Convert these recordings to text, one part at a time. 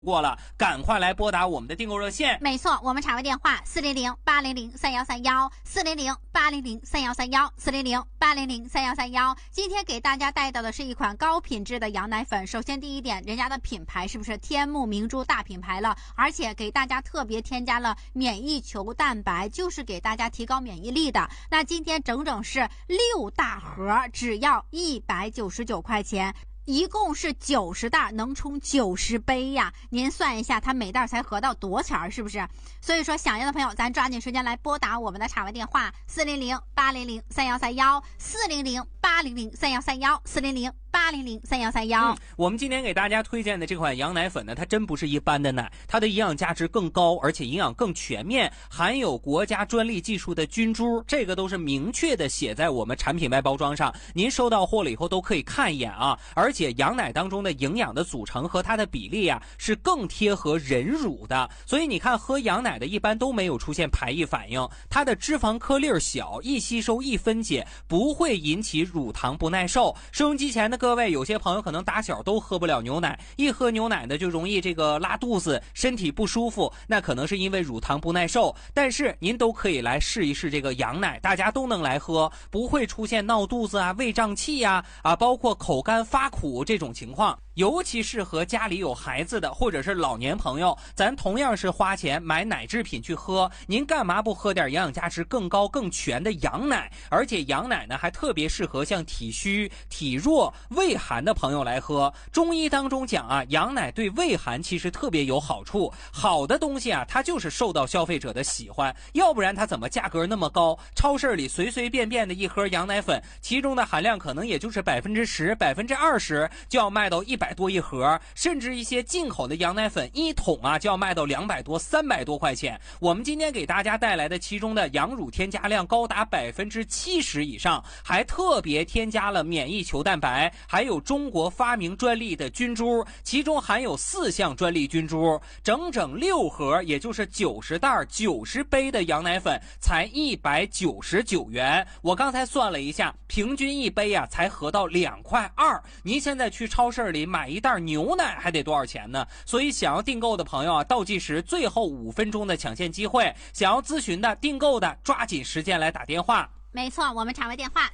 过了，赶快来拨打我们的订购热线。 没错，我们产位电话400-800-3131，400-800-3131，400-800-3131。今天给大家带到的是一款高品质的羊奶粉。首先第一点，人家的品牌是不是天目明珠大品牌了？而且给大家特别添加了免疫球蛋白，就是给大家提高免疫力的。那今天整整是6大盒，只要199块钱。一共是90袋，能冲90杯呀！您算一下，它每袋才合到多钱，是不是？所以说，想要的朋友，咱抓紧时间来拨打我们的产位电话400-800-3131，400-800-3131，400-800-3131。 我们今天给大家推荐的这款羊奶粉呢，它真不是一般的奶，它的营养价值更高，而且营养更全面，含有国家专利技术的菌株，这个都是明确的写在我们产品外包装上。您收到货了以后都可以看一眼啊，而且羊奶当中的营养的组成和它的比例啊，是更贴合人乳的，所以你看喝羊奶的一般都没有出现排异反应，它的脂肪颗粒小，易吸收易分解，不会引起乳糖不耐受。收音机前的各位，有些朋友可能打小都喝不了牛奶，一喝牛奶呢就容易这个拉肚子，身体不舒服，那可能是因为乳糖不耐受。但是您都可以来试一试这个羊奶，大家都能来喝，不会出现闹肚子啊、胃胀气啊，包括口干发苦这种情况。尤其适合家里有孩子的或者是老年朋友，咱同样是花钱买奶制品去喝，您干嘛不喝点营养价值更高更全的羊奶？而且羊奶呢还特别适合像体虚体弱胃寒的朋友来喝。中医当中讲啊，羊奶对胃寒其实特别有好处，好的东西啊它就是受到消费者的喜欢，要不然它怎么价格那么高？超市里随随便便的一盒羊奶粉，其中的含量可能也就是10%、20%就要卖到100多一盒，甚至一些进口的羊奶粉一桶啊就要卖到200多、300多块钱。我们今天给大家带来的其中的羊乳添加量高达70%以上，还特别添加了免疫球蛋白，还有中国发明专利的菌株，其中含有4项专利菌株，整整6盒，也就是90袋90杯的羊奶粉才199元。我刚才算了一下，平均一杯啊才合到2.2块。您现在去超市里买一袋牛奶还得多少钱呢？所以想要订购的朋友啊，倒计时最后5分钟的抢现机会，想要咨询的、订购的，抓紧时间来打电话。 没错，我们产位电话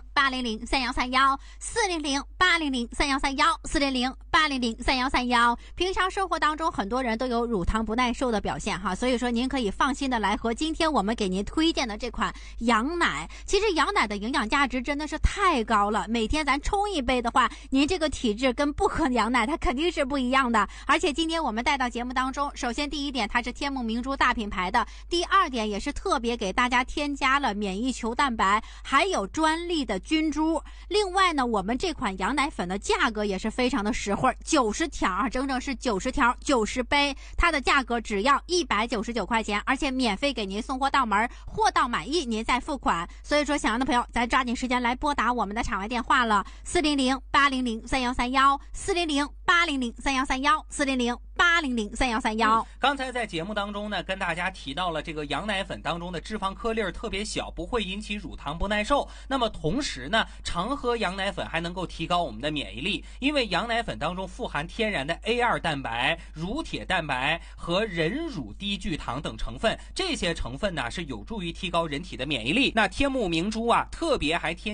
400-800-3131，400-800-3131，400-800-3131。平常生活当中很多人都有乳糖不耐受的表现哈，所以说您可以放心的来喝今天我们给您推荐的这款羊奶。其实羊奶的营养价值真的是太高了，每天咱冲一杯的话，您这个体质跟不喝羊奶它肯定是不一样的。而且今天我们带到节目当中，首先第一点它是天目明珠大品牌的，第二点也是特别给大家添加了免疫球蛋白，还有专利的菌株。另外呢，我们这款羊奶粉的价格也是非常的实惠，90条啊，整整是90条90杯，它的价格只要199块钱，而且免费给您送货到门，货到满意您再付款。所以说想要的朋友，咱抓紧时间来拨打我们的场外电话了，400-800-3131，400-800-3131，400-800-3131。 刚才在节目当中呢，跟大家提到了这个羊奶粉当中的脂肪颗粒特别小，不会引起乳糖不耐受。那么同时呢，常喝羊奶粉还能够提高我们的免疫力，因为羊奶粉当中富含天然的 A2 蛋白、乳铁蛋白和人乳低聚糖等成分，这些成分呢是有助于提高人体的免疫力。那天目明珠啊，特别还添